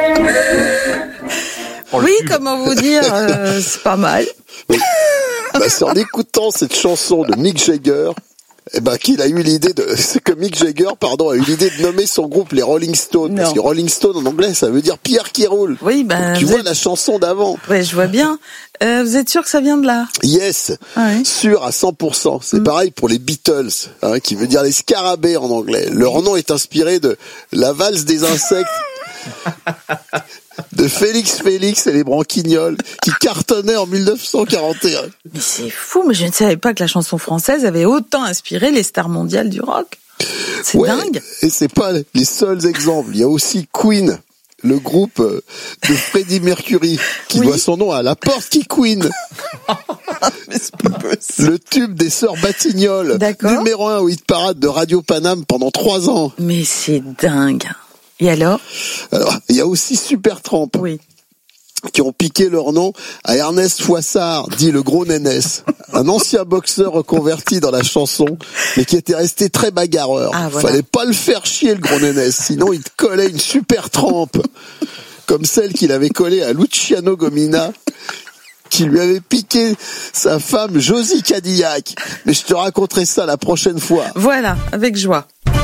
Oui, comment vous dire, c'est pas mal. C'est en écoutant cette chanson de Mick Jagger, qu'il a eu l'idée Mick Jagger, a eu l'idée de nommer son groupe les Rolling Stones. Parce que Rolling Stone en anglais, ça veut dire Pierre qui roule. Oui, tu vois la chanson d'avant. Ouais, je vois bien. Vous êtes sûr que ça vient de là? Yes. Ah oui. Sûr à 100%. C'est pareil pour les Beatles, qui veut dire les scarabées en anglais. Leur nom est inspiré de la valse des insectes. De Félix et les Branquignoles, qui cartonnaient en 1941. Mais c'est fou, mais je ne savais pas que la chanson française avait autant inspiré les stars mondiales du rock. C'est dingue. Et c'est pas les seuls exemples. Il y a aussi Queen, le groupe de Freddie Mercury, qui doit son nom à La Porte qui Queen. Le tube des sœurs Batignolles, numéro 1 au hit parade de Radio Paname pendant 3 ans. Mais c'est dingue. Et alors, il y a aussi Supertramp, qui ont piqué leur nom à Ernest Foissard, dit le gros nénès, un ancien boxeur reconverti dans la chanson, mais qui était resté très bagarreur. Ah, voilà. Fallait pas le faire chier, le gros nénès, sinon il te collait une Supertramp, comme celle qu'il avait collée à Luciano Gomina, qui lui avait piqué sa femme Josie Cadillac. Mais je te raconterai ça la prochaine fois. Voilà, avec joie.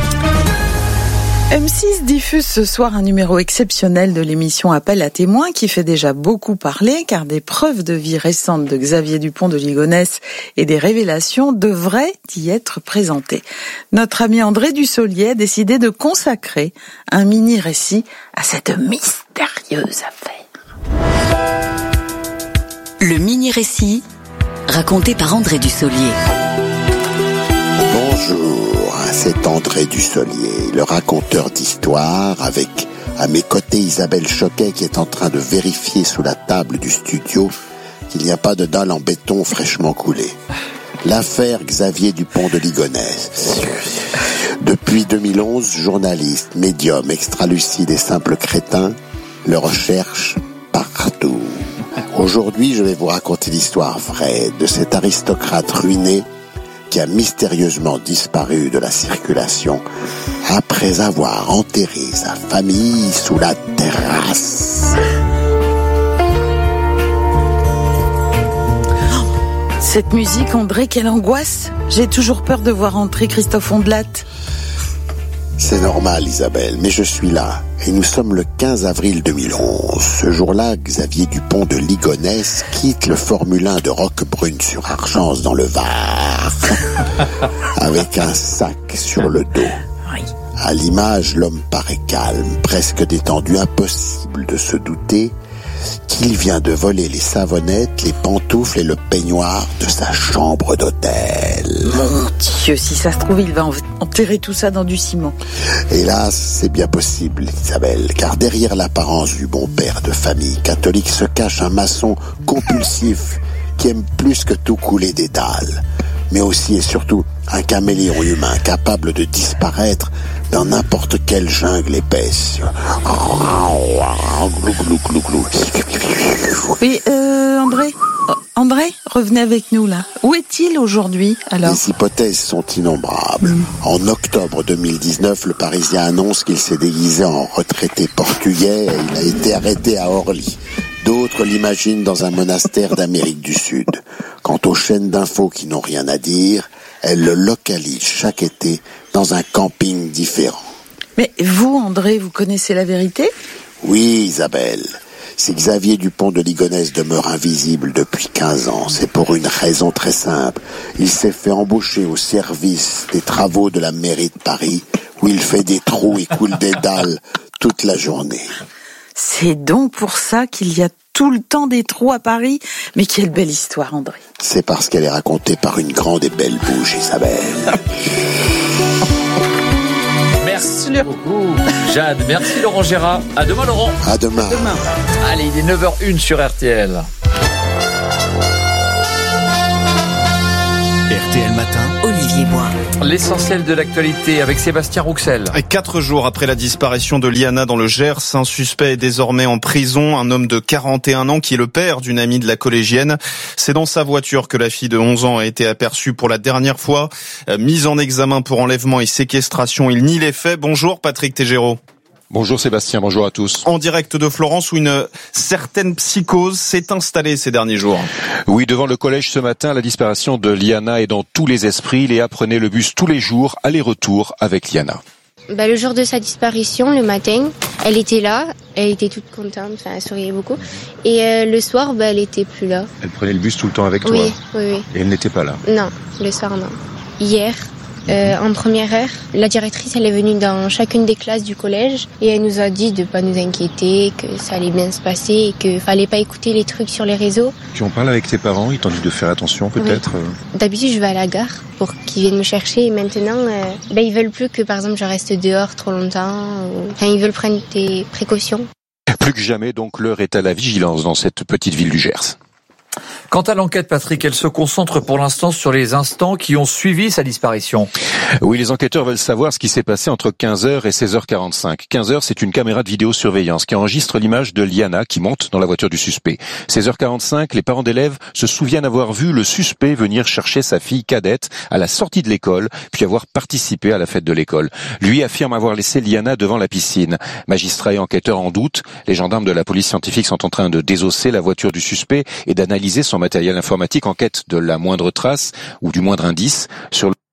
M6 diffuse ce soir un numéro exceptionnel de l'émission Appel à témoins qui fait déjà beaucoup parler car des preuves de vie récentes de Xavier Dupont de Ligonnès et des révélations devraient y être présentées. Notre ami André Dussolier a décidé de consacrer un mini-récit à cette mystérieuse affaire. Le mini-récit raconté par André Dussolier. Bonjour, c'est André Dussolier, le raconteur d'histoires, avec à mes côtés Isabelle Choquet qui est en train de vérifier sous la table du studio qu'il n'y a pas de dalle en béton fraîchement coulée. L'affaire Xavier Dupont de Ligonnès. Depuis 2011, journaliste, médium, extralucide et simple crétin le recherche partout. Aujourd'hui, je vais vous raconter l'histoire vraie de cet aristocrate ruiné qui a mystérieusement disparu de la circulation après avoir enterré sa famille sous la terrasse. Cette musique, André, quelle angoisse! J'ai toujours peur de voir entrer Christophe Ondelat. C'est normal, Isabelle, mais je suis là. Et nous sommes le 15 avril 2011. Ce jour-là, Xavier Dupont de Ligonnès quitte le Formule 1 de Roquebrune sur Argence dans le Var. Avec un sac sur le dos. Oui. À l'image, l'homme paraît calme, presque détendu, impossible de se douter qu'il vient de voler les savonnettes, les pantoufles et le peignoir de sa chambre d'hôtel. Mon Dieu, si ça se trouve, il va enterrer tout ça dans du ciment. Hélas, c'est bien possible, Isabelle, car derrière l'apparence du bon père de famille catholique se cache un maçon compulsif qui aime plus que tout couler des dalles, mais aussi et surtout un caméléon humain capable de disparaître dans n'importe quelle jungle épaisse. Oui, André, André, revenez avec nous là. Où est-il aujourd'hui alors ? Les hypothèses sont innombrables. En octobre 2019, le Parisien annonce qu'il s'est déguisé en retraité portugais et il a été arrêté à Orly. D'autres l'imaginent dans un monastère d'Amérique du Sud. Quant aux chaînes d'infos qui n'ont rien à dire, elles le localisent chaque été dans un camping différent. Mais vous, André, vous connaissez la vérité ? Oui, Isabelle. Si Xavier Dupont de Ligonnès demeure invisible depuis 15 ans, c'est pour une raison très simple. Il s'est fait embaucher au service des travaux de la mairie de Paris, où il fait des trous et coule des dalles toute la journée. C'est donc pour ça qu'il y a tout le temps des trous à Paris. Mais quelle belle histoire, André. C'est parce qu'elle est racontée par une grande et belle bouche, Isabelle. Merci beaucoup, Jade. Merci, Laurent Gérard. À demain, Laurent. À demain. Allez, il est 9h01 sur RTL. RTL Matin, Olivier Bois. L'essentiel de l'actualité avec Sébastien Rouxel. 4 jours après la disparition de Liana dans le Gers, un suspect est désormais en prison, un homme de 41 ans qui est le père d'une amie de la collégienne. C'est dans sa voiture que la fille de 11 ans a été aperçue pour la dernière fois. Mise en examen pour enlèvement et séquestration, il nie les faits. Bonjour Patrick Tégéraud. Bonjour Sébastien, bonjour à tous. En direct de Florence où une certaine psychose s'est installée ces derniers jours. Oui, devant le collège ce matin, la disparition de Liana est dans tous les esprits. Léa prenait le bus tous les jours, aller-retour avec Liana. Le jour de sa disparition, le matin, elle était là, elle était toute contente, elle souriait beaucoup. Et le soir, elle était plus là. Elle prenait le bus tout le temps avec toi ? Oui. Et elle n'était pas là ? Non, le soir non. Hier, en première heure, la directrice elle est venue dans chacune des classes du collège et elle nous a dit de pas nous inquiéter, que ça allait bien se passer et qu'il fallait pas écouter les trucs sur les réseaux. Tu en parles avec tes parents, ils t'ont dit de faire attention peut-être ? Oui. D'habitude je vais à la gare pour qu'ils viennent me chercher et maintenant ils veulent plus que par exemple je reste dehors trop longtemps. Ils veulent prendre des précautions. Plus que jamais donc l'heure est à la vigilance dans cette petite ville du Gers. Quant à l'enquête, Patrick, elle se concentre pour l'instant sur les instants qui ont suivi sa disparition. Oui, les enquêteurs veulent savoir ce qui s'est passé entre 15h et 16h45. 15h, c'est une caméra de vidéosurveillance qui enregistre l'image de Liana qui monte dans la voiture du suspect. 16h45, les parents d'élèves se souviennent avoir vu le suspect venir chercher sa fille cadette à la sortie de l'école, puis avoir participé à la fête de l'école. Lui affirme avoir laissé Liana devant la piscine. Magistrats et enquêteurs en doutent. Les gendarmes de la police scientifique sont en train de désosser la voiture du suspect et d'analyser son matériel informatique en quête de la moindre trace ou du moindre indice sur le...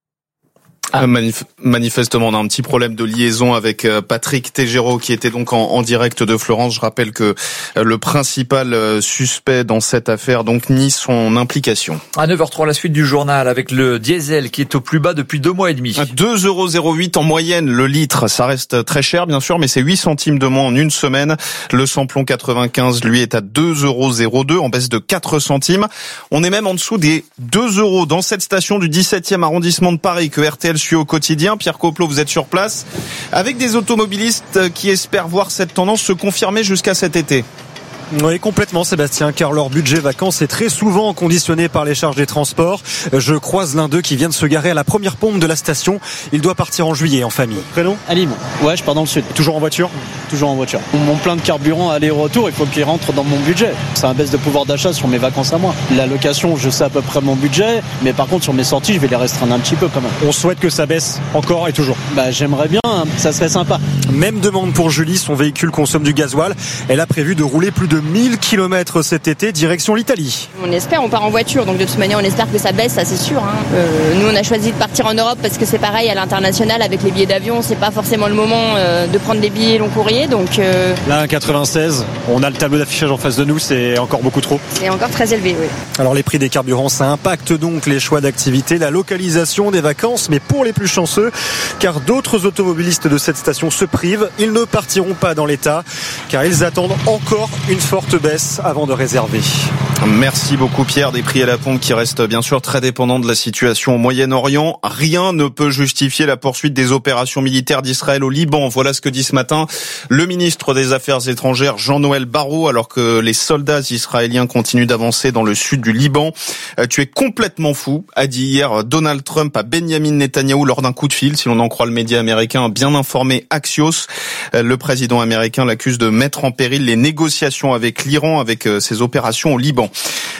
Manifestement, on a un petit problème de liaison avec Patrick Tégéraud qui était donc en direct de Florence. Je rappelle que le principal suspect dans cette affaire donc nie son implication. À 9h03, la suite du journal avec le diesel qui est au plus bas depuis 2 mois et demi. 2,08 € en moyenne le litre. Ça reste très cher bien sûr, mais c'est 8 centimes de moins en une semaine. Le samplon 95 lui est à 2,02 € en baisse de 4 centimes. On est même en dessous des 2 € dans cette station du 17e arrondissement de Paris que RTL suit au quotidien. Pierre Coplot, vous êtes sur place avec des automobilistes qui espèrent voir cette tendance se confirmer jusqu'à cet été. Oui, complètement Sébastien, car leur budget vacances est très souvent conditionné par les charges des transports. Je croise l'un d'eux qui vient de se garer à la première pompe de la station. Il doit partir en juillet en famille. Prénom ? Alim. Ouais, je pars dans le sud. Toujours en voiture ? Toujours en voiture. Mon plein de carburant aller-retour, il faut qu'il rentre dans mon budget. C'est un baisse de pouvoir d'achat sur mes vacances à moi. La location, je sais à peu près mon budget, mais par contre sur mes sorties, je vais les restreindre un petit peu quand même. On souhaite que ça baisse encore et toujours. J'aimerais bien, ça serait sympa. Même demande pour Julie, son véhicule consomme du gasoil. Elle a prévu de rouler plus de 1000 km cet été, direction l'Italie. On espère, on part en voiture, donc de toute manière on espère que ça baisse, ça c'est sûr. Nous on a choisi de partir en Europe parce que c'est pareil à l'international avec les billets d'avion, c'est pas forcément le moment de prendre des billets long courrier. Donc là, 96, on a le tableau d'affichage en face de nous, c'est encore beaucoup trop. C'est encore très élevé, oui. Alors les prix des carburants, ça impacte donc les choix d'activité, la localisation des vacances, mais pour les plus chanceux, car d'autres automobilistes de cette station se privent, ils ne partiront pas dans l'état, car ils attendent encore une forte baisse avant de réserver. Merci beaucoup Pierre. Des prix à la pompe qui restent bien sûr très dépendants de la situation au Moyen-Orient. Rien ne peut justifier la poursuite des opérations militaires d'Israël au Liban. Voilà ce que dit ce matin le ministre des Affaires étrangères Jean-Noël Barrot, alors que les soldats israéliens continuent d'avancer dans le sud du Liban. Tu es complètement fou, a dit hier Donald Trump à Benjamin Netanyahou lors d'un coup de fil, si l'on en croit le média américain bien informé Axios. Le président américain l'accuse de mettre en péril les négociations avec l'Iran, avec ses opérations au Liban.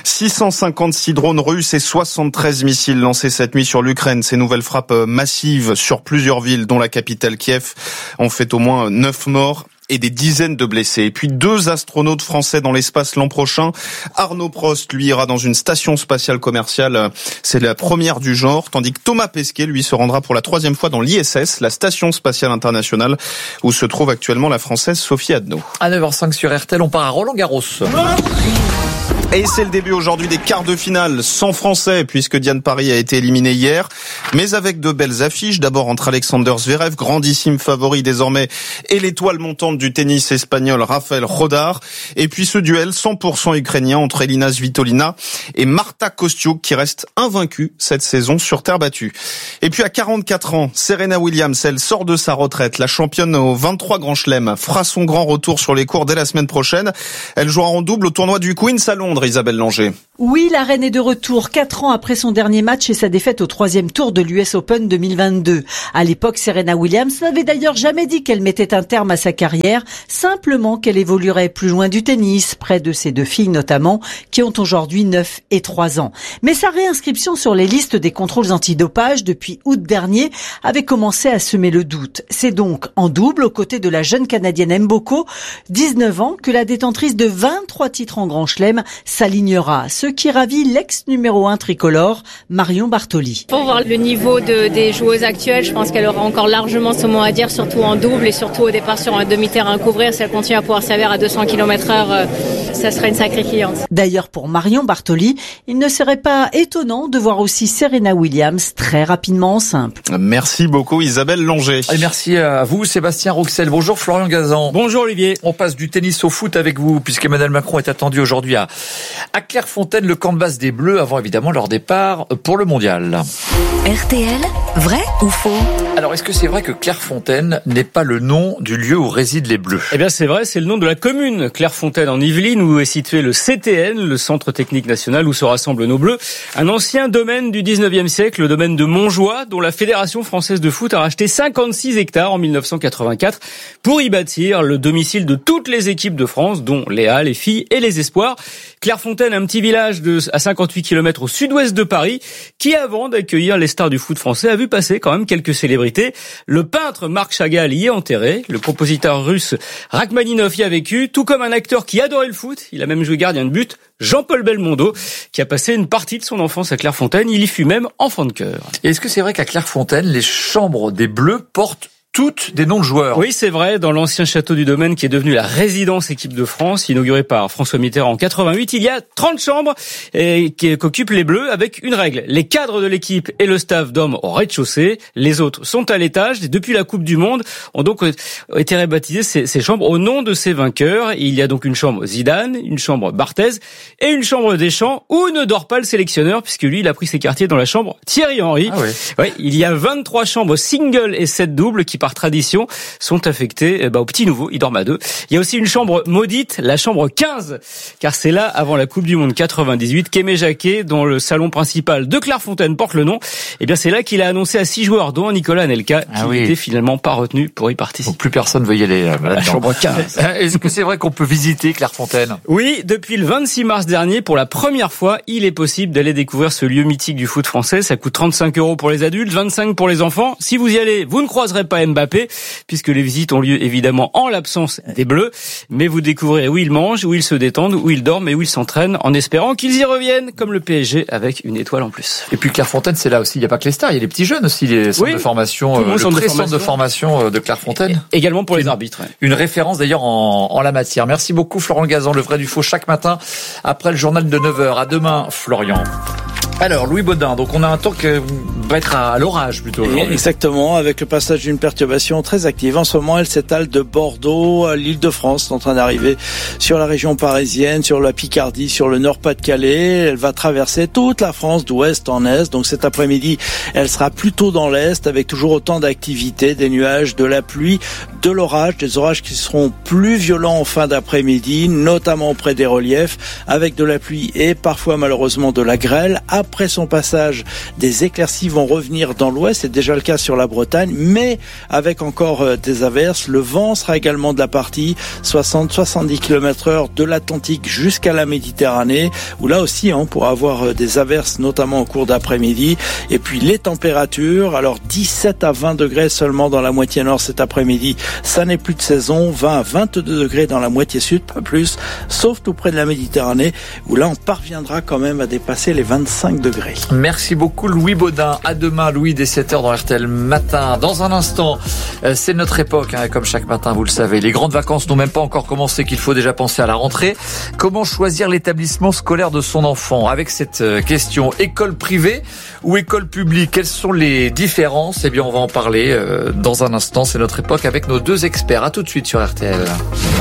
656 drones russes et 73 missiles lancés cette nuit sur l'Ukraine. Ces nouvelles frappes massives sur plusieurs villes, dont la capitale Kiev, ont fait au moins 9 morts et des dizaines de blessés. Et puis 2 astronautes français dans l'espace l'an prochain. Arnaud Prost, lui, ira dans une station spatiale commerciale. C'est la première du genre. Tandis que Thomas Pesquet, lui, se rendra pour la 3e fois dans l'ISS, la station spatiale internationale, où se trouve actuellement la Française Sophie Adno. À 9h05 sur RTL, on part à Roland-Garros. Et c'est le début aujourd'hui des quarts de finale sans Français, puisque Diane Paris a été éliminée hier, mais avec de belles affiches. D'abord entre Alexander Zverev, grandissime favori désormais, et l'étoile montante du tennis espagnol Rafael Rodar. Et puis ce duel 100% ukrainien entre Elina Svitolina et Marta Kostyuk, qui reste invaincue cette saison sur terre battue. Et puis à 44 ans, Serena Williams, elle sort de sa retraite. La championne aux 23 Grands Chelems fera son grand retour sur les cours dès la semaine prochaine. Elle jouera en double au tournoi du Queen's à Londres. Isabelle Langer. Oui, la reine est de retour 4 ans après son dernier match et sa défaite au 3e tour de l'US Open 2022. À l'époque, Serena Williams n'avait d'ailleurs jamais dit qu'elle mettait un terme à sa carrière, simplement qu'elle évoluerait plus loin du tennis, près de ses 2 filles notamment, qui ont aujourd'hui 9 et 3 ans. Mais sa réinscription sur les listes des contrôles antidopage depuis août dernier avait commencé à semer le doute. C'est donc en double, aux côtés de la jeune Canadienne Mboko, 19 ans, que la détentrice de 23 titres en Grand Chelem s'alignera, ce qui ravit l'ex numéro 1 tricolore, Marion Bartoli. Pour voir le niveau des joueuses actuelles, je pense qu'elle aura encore largement son mot à dire, surtout en double et surtout au départ sur un demi-terrain à couvrir. Si elle continue à pouvoir servir à 200 km/h, ça sera une sacrée cliente. D'ailleurs, pour Marion Bartoli, il ne serait pas étonnant de voir aussi Serena Williams très rapidement en simple. Merci beaucoup Isabelle Langer. Et merci à vous Sébastien Rouxel. Bonjour Florian Gazan. Bonjour Olivier. On passe du tennis au foot avec vous, puisque Emmanuel Macron est attendu aujourd'hui à Clairefontaine, le camp de base des Bleus, avant évidemment leur départ pour le mondial. RTL, vrai ou faux? Alors, est-ce que c'est vrai que Clairefontaine n'est pas le nom du lieu où résident les Bleus? Eh bien, c'est vrai, c'est le nom de la commune Clairefontaine en Yvelines, où est situé le CTN, le Centre Technique National, où se rassemblent nos Bleus. Un ancien domaine du 19e siècle, le domaine de Montjoie, dont la Fédération Française de Foot a racheté 56 hectares en 1984 pour y bâtir le domicile de toutes les équipes de France, dont les A, les filles et les espoirs. Clairefontaine, un petit village à 58 km au sud-ouest de Paris, qui avant d'accueillir les stars du foot français a vu passer quand même quelques célébrités. Le peintre Marc Chagall y est enterré, le compositeur russe Rachmaninov y a vécu, tout comme un acteur qui adorait le foot, il a même joué gardien de but, Jean-Paul Belmondo, qui a passé une partie de son enfance à Clairefontaine, il y fut même enfant de cœur. Et est-ce que c'est vrai qu'à Clairefontaine, les chambres des Bleus portent toutes des noms de joueurs? Oui, c'est vrai. Dans l'ancien château du Domaine, qui est devenu la résidence équipe de France, inaugurée par François Mitterrand en 88, il y a 30 chambres qu'occupent les Bleus avec une règle. Les cadres de l'équipe et le staff dorment au rez-de-chaussée. Les autres sont à l'étage. Et depuis la Coupe du Monde, ont donc été rebaptisées ces chambres au nom de ces vainqueurs. Il y a donc une chambre Zidane, une chambre Barthez et une chambre Deschamps, où ne dort pas le sélectionneur, puisque lui, il a pris ses quartiers dans la chambre Thierry Henry. Ah oui. Ouais, il y a 23 chambres single et 7 doubles qui, par tradition, sont affectés aux petits nouveaux. Ils dorment à 2. Il y a aussi une chambre maudite, la chambre 15, car c'est là, avant la Coupe du Monde 98, qu'Aimé Jacquet, dont le salon principal de Clairefontaine porte le nom, eh bien c'est là qu'il a annoncé à 6 joueurs, dont Nicolas Anelka, qui n'était finalement pas retenu pour y participer. Donc plus personne veut y aller. La chambre 15. Est-ce que c'est vrai qu'on peut visiter Clairefontaine? Oui, depuis le 26 mars dernier, pour la première fois, il est possible d'aller découvrir ce lieu mythique du foot français. Ça coûte 35 € pour les adultes, 25 pour les enfants. Si vous y allez, vous ne croiserez pas Mbappé, puisque les visites ont lieu évidemment en l'absence des Bleus, mais vous découvrez où ils mangent, où ils se détendent, où ils dorment et où ils s'entraînent, en espérant qu'ils y reviennent, comme le PSG, avec une étoile en plus. Et puis Clairefontaine, c'est là aussi, il n'y a pas que les stars, il y a les petits jeunes aussi, les centres de formation, le centre de formation de Clairefontaine. Et également pour les arbitres. Ouais. Une référence d'ailleurs en la matière. Merci beaucoup Florian Gazan, le vrai du faux chaque matin, après le journal de 9h. À demain Florian. Alors, Louis Baudin, donc on a un temps qui va être à l'orage plutôt aujourd'hui. Exactement, avec le passage d'une perturbation très active. En ce moment, elle s'étale de Bordeaux à l'Île-de-France, en train d'arriver sur la région parisienne, sur la Picardie, sur le Nord-Pas-de-Calais. Elle va traverser toute la France d'ouest en est. Donc cet après-midi, elle sera plutôt dans l'est, avec toujours autant d'activité, des nuages, de la pluie, de l'orage, des orages qui seront plus violents en fin d'après-midi, notamment près des reliefs, avec de la pluie et parfois malheureusement de la grêle. Après son passage, des éclaircies vont vont revenir dans l'ouest. C'est déjà le cas sur la Bretagne, mais avec encore des averses. Le vent sera également de la partie 60-70 km/h de l'Atlantique jusqu'à la Méditerranée, où là aussi on pourra avoir des averses, notamment au cours d'après-midi. Et puis les températures, alors 17 à 20 degrés seulement dans la moitié nord cet après-midi, ça n'est plus de saison. 20 à 22 degrés dans la moitié sud, pas plus, sauf tout près de la Méditerranée, où là on parviendra quand même à dépasser les 25 degrés. Merci beaucoup Louis Baudin. À demain Louis, dès 7h dans RTL Matin. Dans un instant, c'est notre époque, comme chaque matin vous le savez. Les grandes vacances n'ont même pas encore commencé, qu'il faut déjà penser à la rentrée. Comment choisir l'établissement scolaire de son enfant? Avec cette question, école privée ou école publique, quelles sont les différences? Eh bien on va en parler dans un instant, c'est notre époque avec nos deux experts. À tout de suite sur RTL.